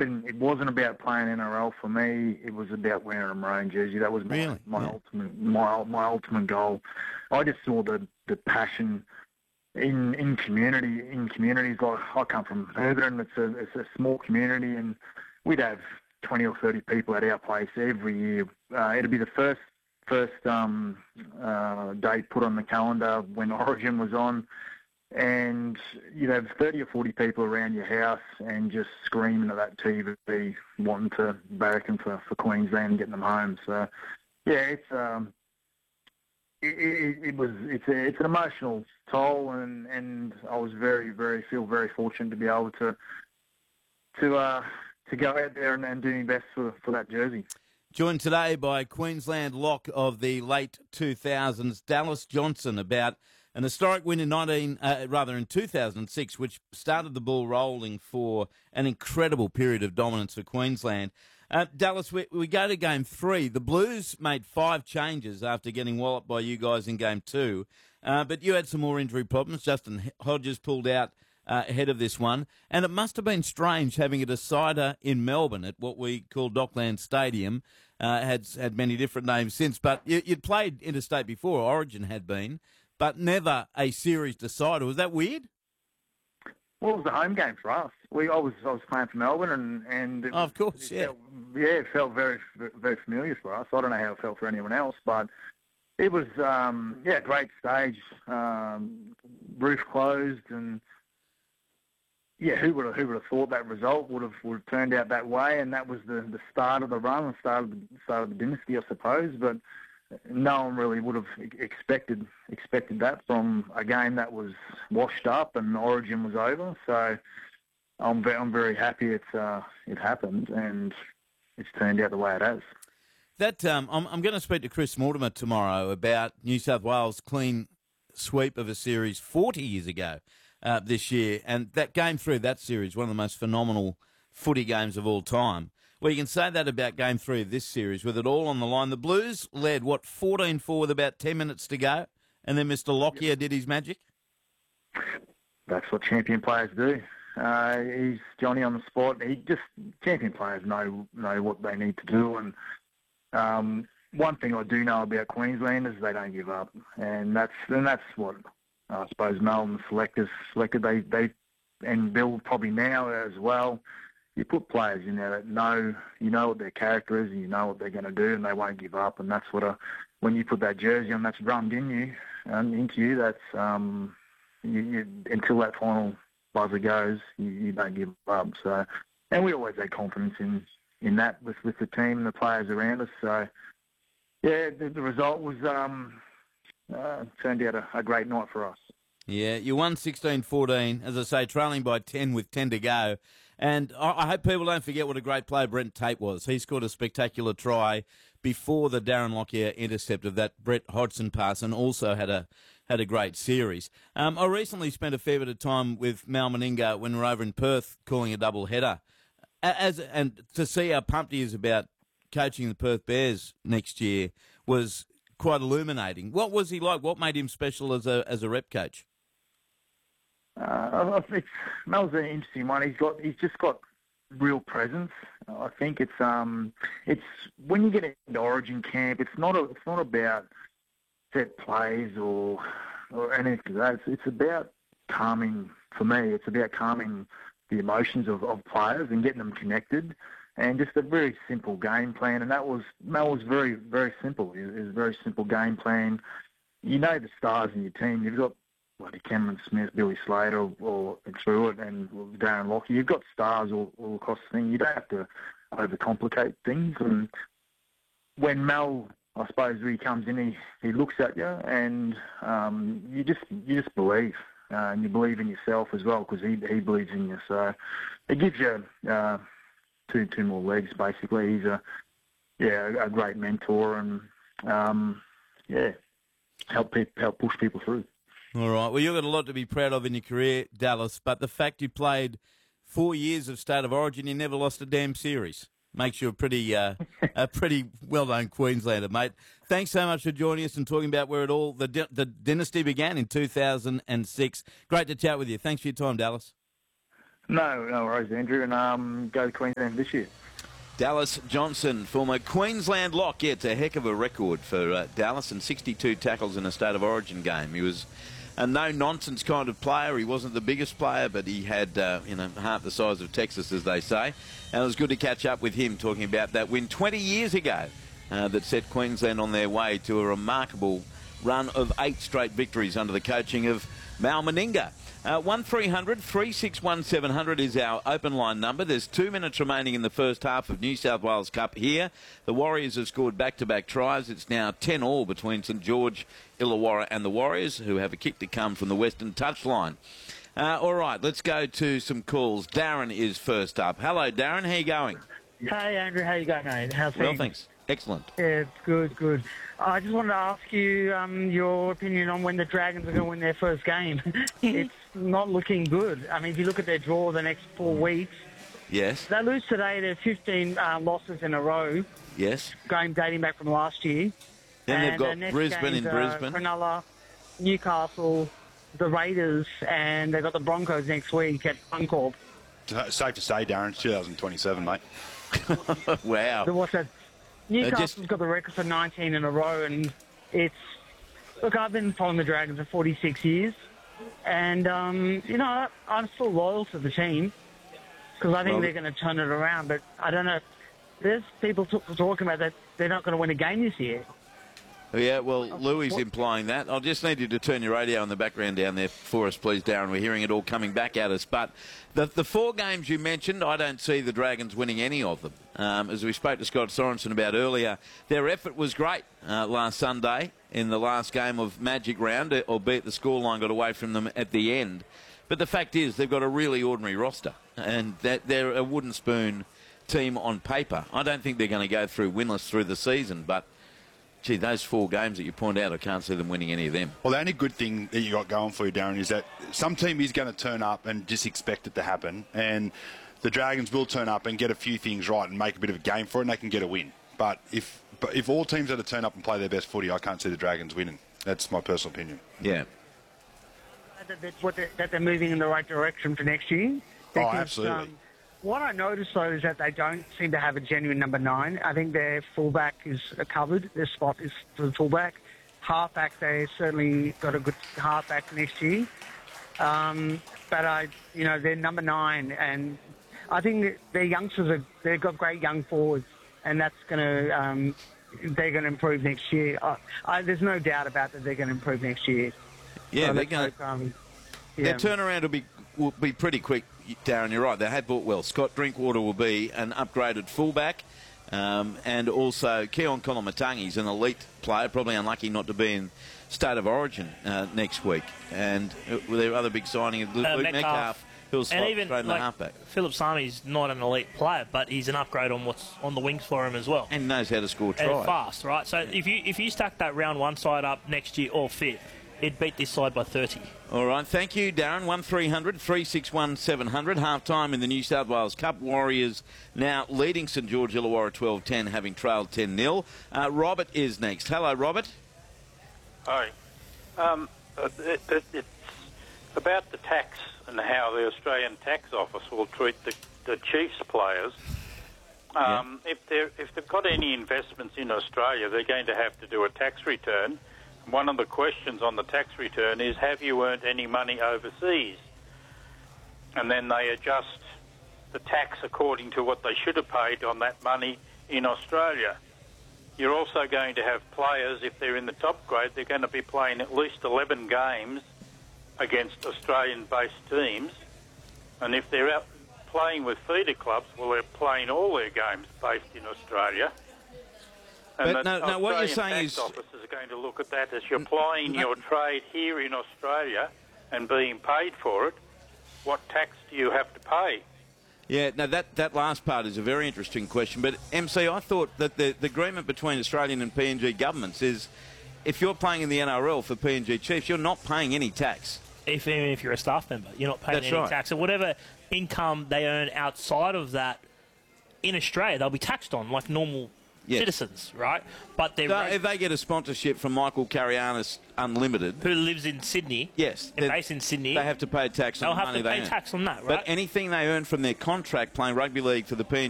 didn't. It wasn't about playing NRL for me. It was about wearing a maroon jersey. That was my ultimate goal. I just saw the passion in communities. Like, I come from Urban. It's a small community, and we'd have 20 or 30 people at our place every year. It'd be the first date put on the calendar when Origin was on, and you'd have 30 or 40 people around your house and just screaming at that TV, wanting to barrack them for Queensland and getting them home. So, yeah, it's an emotional toll, and I was feel very fortunate to be able to go out there and do my best for that jersey. Joined today by Queensland lock of the late 2000s, Dallas Johnson, about an historic win in 2006, which started the ball rolling for an incredible period of dominance for Queensland. Dallas, we go to Game 3. The Blues made 5 changes after getting walloped by you guys in Game 2, but you had some more injury problems. Justin Hodges pulled out ahead of this one, and it must have been strange having a decider in Melbourne at what we call Dockland Stadium. Had many different names since, but you'd played interstate before. Origin had been, but never a series decider. Was that weird? Well, it was a home game for us. I was playing for Melbourne, and it, of course, it felt very, very familiar for us. I don't know how it felt for anyone else, but it was great stage, roof closed, and yeah, who would have thought that result would have turned out that way? And that was the start of the run, the start of the dynasty, I suppose. But no one really would have expected that from a game that was washed up and Origin was over. So I'm very happy it happened, and it's turned out the way it has. That I'm going to speak to Chris Mortimer tomorrow about New South Wales' clean sweep of a series 40 years ago. This year, and that Game 3 of that series, one of the most phenomenal footy games of all time. Well, you can say that about Game 3 of this series, with it all on the line. The Blues led, 14-4 with about 10 minutes to go, and then Mr. Lockyer did his magic? That's what champion players do. He's Johnny on the spot. Champion players know what they need to do, and one thing I do know about Queensland is they don't give up, and that's what I suppose Melbourne selected. They and Bill probably now as well. You put players in there that know what their character is, and you know what they're going to do, and they won't give up. And that's what when you put that jersey on, that's drummed in you and into you. That's until that final buzzer goes, you don't give up. So, and we always had confidence in that with the team and the players around us. So, yeah, the result was. Turned out a great night for us. Yeah, you won 16-14, as I say, trailing by 10 with 10 to go. And I hope people don't forget what a great player Brent Tate was. He scored a spectacular try before the Darren Lockyer intercept of that Brett Hodgson pass, and also had a great series. I recently spent a fair bit of time with Mal Meninga when we were over in Perth calling a double header. And to see how pumped he is about coaching the Perth Bears next year was quite illuminating. What was he like? What made him special as a rep coach? I think Mel's an interesting one. He's just got real presence. I think it's when you get into Origin camp, it's not about set plays or anything like that. It's about calming. For me, it's about calming the emotions of players and getting them connected. And just a very simple game plan, and Mel was very, very simple. It was a very simple game plan. You know the stars in your team. You've got Cameron Smith, Billy Slater, or Truett, and Darren Lockyer. You've got stars all across the thing. You don't have to overcomplicate things. And when Mel, I suppose, when he comes in, he looks at you, and you just believe, and you believe in yourself as well, because he believes in you. So it gives you. Two more legs, basically. He's a great mentor, and help push people through. All right. Well, you've got a lot to be proud of in your career, Dallas. But the fact you played 4 years of State of Origin, you never lost a damn series, makes you a pretty well-known Queenslander, mate. Thanks so much for joining us and talking about where the dynasty began in 2006. Great to chat with you. Thanks for your time, Dallas. No worries, Andrew, and go to Queensland this year. Dallas Johnson, former Queensland lock. Yeah, it's a heck of a record for Dallas, and 62 tackles in a State of Origin game. He was a no-nonsense kind of player. He wasn't the biggest player, but he had, half the size of Texas, as they say. And it was good to catch up with him, talking about that win 20 years ago that set Queensland on their way to a remarkable run of 8 straight victories under the coaching of Mal Meninga. 1300 361 700 is our open line number. There's 2 minutes remaining in the first half of New South Wales Cup here. The Warriors have scored back-to-back tries. It's now 10-all between St George, Illawarra and the Warriors, who have a kick to come from the Western touchline. All right, let's go to some calls. Darren is first up. Hello, Darren. How you going? Hey, Andrew. How you going, mate? How's things? Well, thanks. Excellent. Yeah, good. I just wanted to ask you your opinion on when the Dragons are going to win their first game. It's not looking good. I mean, if you look at their draw the next 4 weeks, yes, they lose today. They're 15 losses in a row. Yes. Going dating back from last year. Then and they've got Brisbane in Brisbane. Cronulla, Newcastle, the Raiders, and they've got the Broncos next week at Suncorp. Safe to say, Darren, it's 2027, mate. Wow. So what's that? Newcastle's got the record for 19 in a row, and it's... Look, I've been following the Dragons for 46 years, and, I'm still loyal to the team because I think they're going to turn it around, but I don't know. There's people talking about that they're not going to win a game this year. Yeah, well, Louis implying that. I'll just need you to turn your radio in the background down there for us, please, Darren. We're hearing it all coming back at us. But the 4 games you mentioned, I don't see the Dragons winning any of them. As we spoke to Scott Sorensen about earlier, their effort was great last Sunday in the last game of Magic Round, albeit the scoreline got away from them at the end. But the fact is, they've got a really ordinary roster, and they're a wooden spoon team on paper. I don't think they're going to go through winless through the season, but... Gee, those 4 games that you point out, I can't see them winning any of them. Well, the only good thing that you got going for you, Darren, is that some team is going to turn up and just expect it to happen. And the Dragons will turn up and get a few things right and make a bit of a game for it, and they can get a win. But if all teams are to turn up and play their best footy, I can't see the Dragons winning. That's my personal opinion. Yeah. That they're moving in the right direction for next year. Because, absolutely. What I noticed, though, is that they don't seem to have a genuine number 9. I think their fullback is covered. Their spot is for the fullback. Halfback, they certainly got a good halfback next year. But they're number 9, and I think that their youngsters they've got great young forwards, and that's going to they're going to improve next year. There's no doubt about that they're going to improve next year. Yeah, they're going to. Their turnaround will be pretty quick. Darren, you're right. They had bought well. Scott Drinkwater will be an upgraded fullback, and also Keon Kolamatangi's an elite player, probably unlucky not to be in State of Origin next week. And their other big signing is Luke Metcalf, who'll slot straight in the halfback. Philip Sami's not an elite player, but he's an upgrade on what's on the wings for him as well. And knows how to score tries. And fast, right? So if you stack that round 1 side up next year all fit, it'd beat this side by 30. All right, thank you, Darren. 1300 361 700. Half-time in the New South Wales Cup. Warriors now leading St George Illawarra 12-10, having trailed 10-0. Robert is next. Hello, Robert. Hi. It's about the tax and how the Australian Tax Office will treat the Chiefs players. If they've got any investments in Australia, they're going to have to do a tax return. One of the questions on the tax return is, have you earned any money overseas? And then they adjust the tax according to what they should have paid on that money in Australia. You're also going to have players, if they're in the top grade, they're going to be playing at least 11 games against Australian-based teams. And if they're out playing with feeder clubs, well, they're playing all their games based in Australia. And but no, what you're saying is... officers are going to look at that as you're plying your trade here in Australia and being paid for it. What tax do you have to pay? Yeah, no, that last part is a very interesting question. But, MC, I thought that the agreement between Australian and PNG governments is if you're playing in the NRL for PNG Chiefs, you're not paying any tax. Even if you're a staff member, you're not paying any tax. So whatever income they earn outside of that in Australia, they'll be taxed on like normal citizens, right? But they're So if they get a sponsorship from Michael Carianis Unlimited, who lives in Sydney, yes, and based in Sydney, they have to pay tax on they'll the have money to they pay earn. tax on that, right? But anything they earn from their contract playing rugby league for the PNG